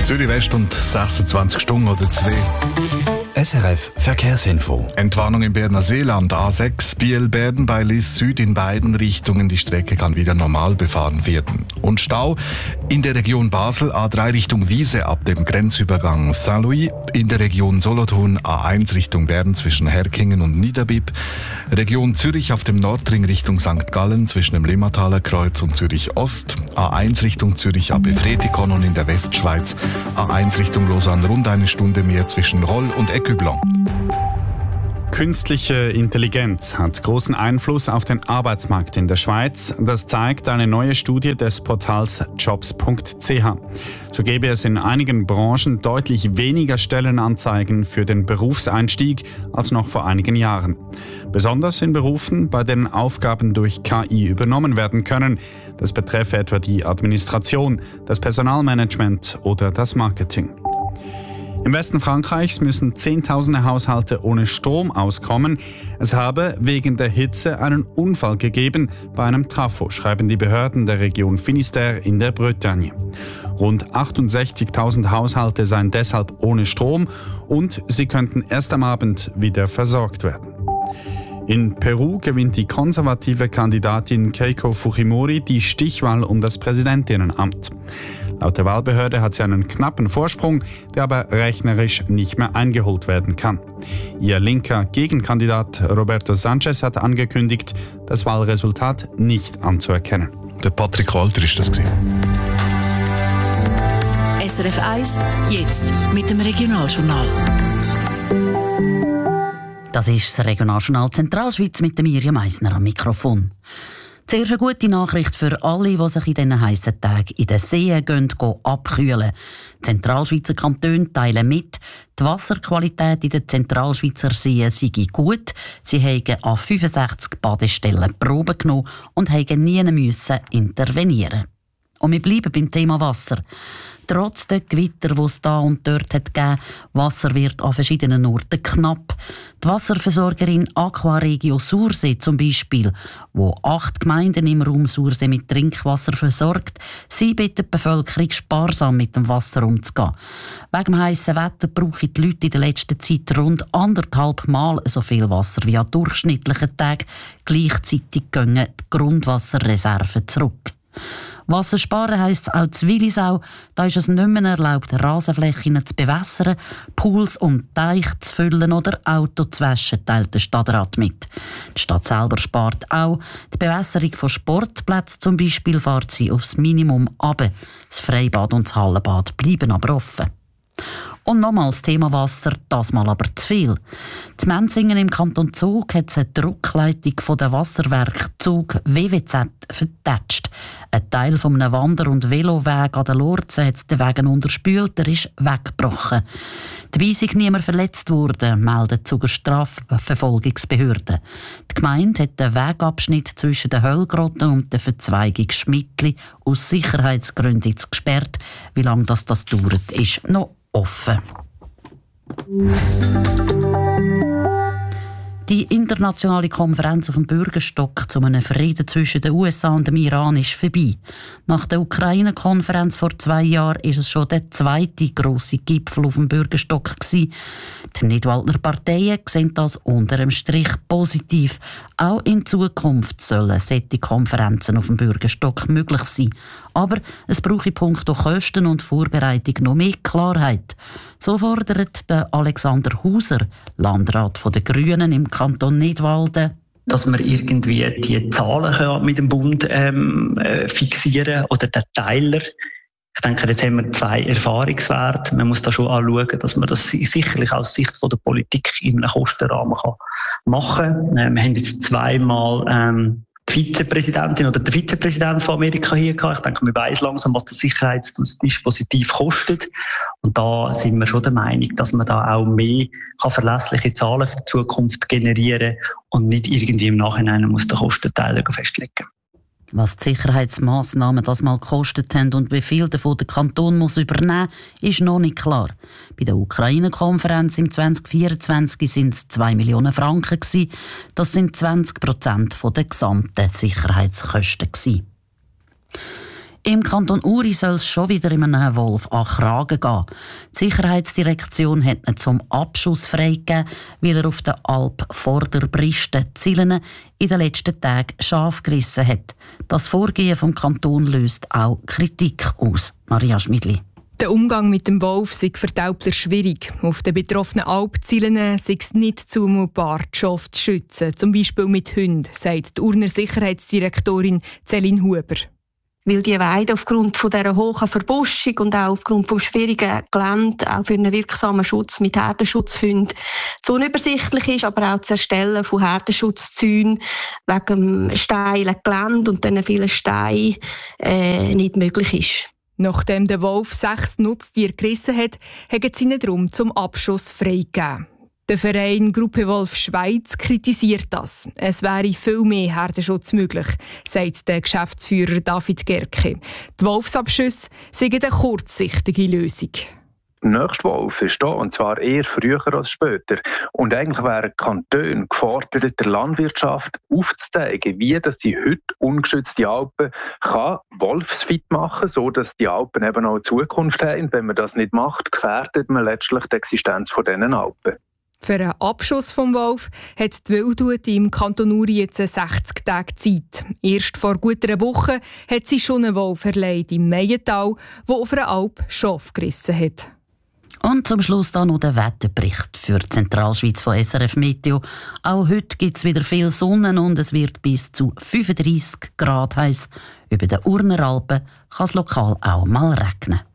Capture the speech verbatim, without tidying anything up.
Zürich West und sechsundzwanzig Stunden oder zwei. S R F Verkehrsinfo. Entwarnung im Berner Seeland, A sechs Biel-Berden bei Lies Süd in beiden Richtungen. Die Strecke kann wieder normal befahren werden. Und Stau in der Region Basel, A drei Richtung Wiese ab dem Grenzübergang Saint-Louis. In der Region Solothurn, A eins Richtung Bern zwischen Herkingen und Niederbipp. Region Zürich auf dem Nordring Richtung Sankt Gallen zwischen dem Limmataler Kreuz und Zürich Ost. A eins Richtung Zürich ab Efretikon und in der Westschweiz. A eins Richtung Lausanne rund eine Stunde mehr zwischen Roll und Ecublon. Künstliche Intelligenz hat großen Einfluss auf den Arbeitsmarkt in der Schweiz. Das zeigt eine neue Studie des Portals jobs punkt c h. So gäbe es in einigen Branchen deutlich weniger Stellenanzeigen für den Berufseinstieg als noch vor einigen Jahren. Besonders in Berufen, bei denen Aufgaben durch K I übernommen werden können. Das betreffe etwa die Administration, das Personalmanagement oder das Marketing. Im Westen Frankreichs müssen Zehntausende Haushalte ohne Strom auskommen. Es habe wegen der Hitze einen Unfall gegeben bei einem Trafo, schreiben die Behörden der Region Finistère in der Bretagne. Rund achtundsechzigtausend Haushalte seien deshalb ohne Strom und sie könnten erst am Abend wieder versorgt werden. In Peru gewinnt die konservative Kandidatin Keiko Fujimori die Stichwahl um das Präsidentinnenamt. Laut der Wahlbehörde hat sie einen knappen Vorsprung, der aber rechnerisch nicht mehr eingeholt werden kann. Ihr linker Gegenkandidat Roberto Sanchez hat angekündigt, das Wahlresultat nicht anzuerkennen. Der Patrick Walter ist das gewesen. S R F eins, jetzt mit dem Regionaljournal. Das ist das Regionaljournal Zentralschweiz mit Mirjam Meissner am Mikrofon. Zuerst eine gute Nachricht für alle, die sich in diesen heissen Tagen in den Seen gehen, gehen abkühlen. Die Zentralschweizer Kantone teilen mit, die Wasserqualität in den Zentralschweizer Seen sei gut. Sie haben an fünfundsechzig Badestellen Proben genommen und mussten nie müssen intervenieren. Und wir bleiben beim Thema Wasser. Trotz der Gewitter, die es da und dort hat gegeben, Wasser wird an verschiedenen Orten knapp. Die Wasserversorgerin Aquaregio Sursee zum Beispiel, wo acht Gemeinden im Raum Sursee mit Trinkwasser versorgt, sie bittet die Bevölkerung, sparsam mit dem Wasser umzugehen. Wegen dem heissen Wetter brauchen die Leute in der letzten Zeit rund anderthalb Mal so viel Wasser wie an durchschnittlichen Tagen. Gleichzeitig gehen die Grundwasserreserven zurück. Wasser sparen heisst auch zu Willisau. Da ist es nicht mehr erlaubt, Rasenflächen zu bewässern, Pools und Teiche zu füllen oder Auto zu waschen, teilt der Stadtrat mit. Die Stadt selber spart auch. Die Bewässerung von Sportplätzen zum Beispiel fährt sie aufs Minimum runter. Das Freibad und das Hallenbad bleiben aber offen. Und nochmals das Thema Wasser, das mal aber zu viel. Zu Menzingen im Kanton Zug hat es eine Druckleitung von der Wasserwerk Zug W W Z vertätscht. Ein Teil von einem Wander- und Veloweg an der Lorze hat den Wegen unterspült, er ist weggebrochen. Dabei sei niemand verletzt worden, meldet die Zuger Strafverfolgungsbehörde. Die Gemeinde hat den Wegabschnitt zwischen den Höllgrotten und der Verzweigung Schmidtli aus Sicherheitsgründen gesperrt. Wie lange das, das dauert, ist noch offen. Die internationale Konferenz auf dem Bürgerstock zu einem Frieden zwischen den U S A und dem Iran ist vorbei. Nach der Ukraine-Konferenz vor zwei Jahren ist es schon der zweite grosse Gipfel auf dem Bürgerstock gewesen. Die Nidwaldner Parteien sehen das unter dem Strich positiv. Auch in Zukunft sollen solche Konferenzen auf dem Bürgerstock möglich sein. Aber es brauche punkto Kosten und Vorbereitung noch mehr Klarheit. So fordert der Alexander Hauser, Landrat der Grünen im Kanton Nidwalden, dass wir irgendwie die Zahlen mit dem Bund ähm, fixieren oder den Teiler. Ich denke, jetzt haben wir zwei Erfahrungswerte. Man muss da schon anschauen, dass man das sicherlich aus Sicht von der Politik in einem Kostenrahmen kann machen kann. Äh, wir haben jetzt zweimal ähm, die Vizepräsidentin oder der Vizepräsident von Amerika hier gehabt. Ich denke, wir weiss langsam, was das Sicherheitsdispositiv kostet. Und da sind wir schon der Meinung, dass man da auch mehr kann verlässliche Zahlen für die Zukunft generieren und nicht irgendwie im Nachhinein muss den Kostenteiler festlegen. Was die Sicherheitsmassnahmen das mal gekostet haben und wie viel davon der Kanton muss übernehmen, ist noch nicht klar. Bei der Ukraine-Konferenz im zwanzig vierundzwanzig sind es zwei Millionen Franken gewesen. Das sind zwanzig Prozent der gesamten Sicherheitskosten gewesen. Im Kanton Uri soll es schon wieder in einem Wolf an Kragen gehen. Die Sicherheitsdirektion hat ihn zum Abschuss freigegeben, weil er auf der Alp vor der Briste Zillen in den letzten Tagen scharf gerissen hat. Das Vorgehen vom Kanton löst auch Kritik aus. Maria Schmidli. Der Umgang mit dem Wolf sei für die Alpler schwierig. Auf den betroffenen Alpzielen sei es nicht zumutbar, die Schafe zu schützen, zum Beispiel mit Hunden, sagt die Urner Sicherheitsdirektorin Céline Huber. Weil die Weide aufgrund von dieser hohen Verbuschung und auch aufgrund des schwierigen Geländes auch für einen wirksamen Schutz mit Herdenschutzhunden zu unübersichtlich ist, aber auch das Erstellen von Herdenschutzzäunen wegen dem steilen Gelände und diesen vielen Steinen äh, nicht möglich ist. Nachdem der Wolf sechs Nutztiere gerissen hat, haben sie ihn darum zum Abschuss freigegeben. Der Verein Gruppe Wolf Schweiz kritisiert das. Es wäre viel mehr Herdenschutz möglich, sagt der Geschäftsführer David Gerke. Die Wolfsabschüsse seien eine kurzsichtige Lösung. Der nächste Wolf ist da, und zwar eher früher als später. Und eigentlich wären Kantone gefordert, der Landwirtschaft aufzuzeigen, wie dass sie heute ungeschützte Alpen kann wolfsfit machen kann, sodass die Alpen eben auch Zukunft haben. Wenn man das nicht macht, gefährdet man letztlich die Existenz von diesen Alpen. Für einen Abschuss vom Wolf hat die Wildhut im Kanton Uri jetzt sechzig Tage Zeit. Erst vor gut einer Woche hat sie schon einen Wolf erlegt im Meiental, der auf einer Alp Schaf gerissen hat. Und zum Schluss dann noch der Wetterbericht für die Zentralschweiz von S R F Meteo. Auch heute gibt es wieder viel Sonne und es wird bis zu fünfunddreissig Grad heiß. Über den Urner Alpen kann es lokal auch mal regnen.